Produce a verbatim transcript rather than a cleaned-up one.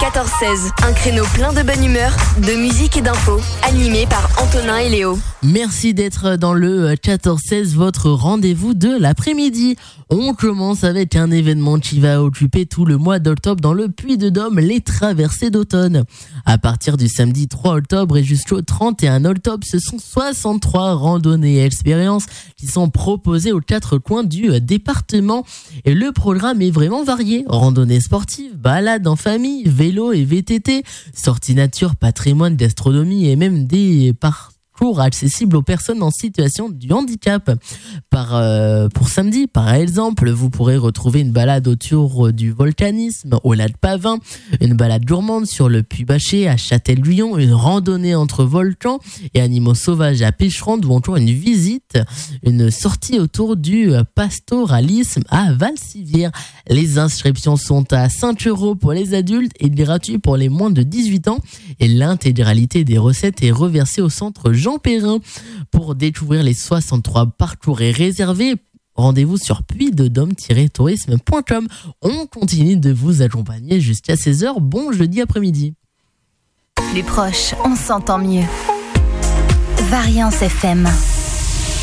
quatorze seize. Un créneau plein de bonne humeur, de musique et d'infos, animé par Antonin et Léo. Merci d'être dans le quatorze seize, votre rendez-vous de l'après-midi. On commence avec un événement qui va occuper tout le mois d'octobre dans le Puy-de-Dôme, les traversées d'automne. À partir du samedi trois octobre et jusqu'au trente et un octobre, ce sont soixante-trois randonnées et expériences qui sont proposées aux quatre coins du département. Et le programme est vraiment varié. Randonnées sportives, balades en famille, vélo et V T T, sorties nature, patrimoine, gastronomie et même des parcs accessible aux personnes en situation de handicap. Par, euh, pour samedi, par exemple, vous pourrez retrouver une balade autour du volcanisme au lac Pavin, une balade gourmande sur le Puy-Baché à Châtel-Guyon, une randonnée entre volcans et animaux sauvages à Pécherande ou encore une visite, une sortie autour du pastoralisme à Valsivière. Les inscriptions sont à cinq euros pour les adultes et gratuits pour les moins de dix-huit ans et l'intégralité des recettes est reversée au centre Jean Perrin. Pour découvrir les soixante-trois parcours et réservés, rendez-vous sur puy de dôme tiret tourisme point com. On continue de vous accompagner jusqu'à seize heures. Bon jeudi après-midi. Les proches, on s'entend mieux. Variance F M.